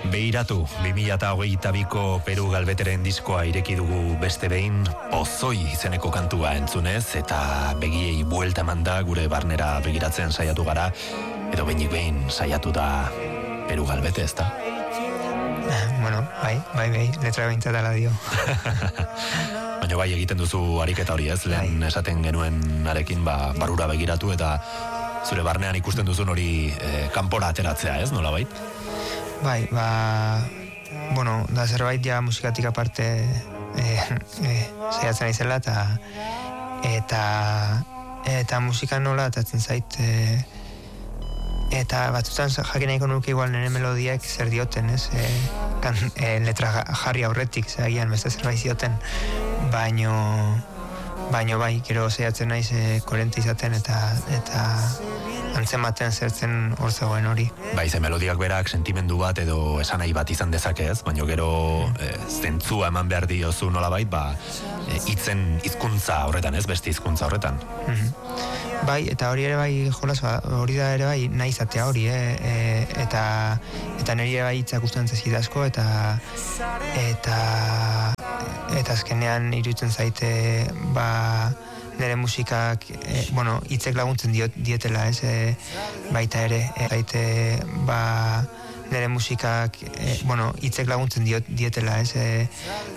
Beiratu, 2022ko Peru Galbeteren diskoa ireki dugu beste behin, Pozoi izeneko kantua entzunez, eta begiei buelta manda gure barnera begiratzen saiatu gara, edo behinik behin saiatu da Peru Galbete, ezta? Bueno, bai, letra behintzat ala dio. Baina bai egiten duzu ariketa hori ez, lehen esaten genuen arekin barura begiratu eta zure barnean ikusten duzun hori kanpora ateratzea ez, nola bait? Bai, bueno, da zerbait ja musikatik aparte saiatzen naizela eta musika nola atatzen zait eta batzutan jakin nahiko nuke igual nire melodiak zer dioten, ez? Letra jarri aurretik, zagian beste zerbait zioten, baino bai, gero saiatzen naiz koherente izaten eta antzematen zertzen hor zegoen hori. Bai, ze melodiak berak sentimendu bat edo esanai bat izan dezake ez, baina gero zentzua eman behar diozu nolabait, hitzen hizkuntza horretan ez, beste hizkuntza horretan. Bai, eta hori ere bai, jolas, hori da ere bai nahi izatea hori, eta niri ere bai hitzak gustatzen zaizkit asko, eta azkenean iruditzen zaite, nire musikak, hitzek laguntzen dietela, ez, baita ere, nire musikak, hitzek laguntzen dietela, ez,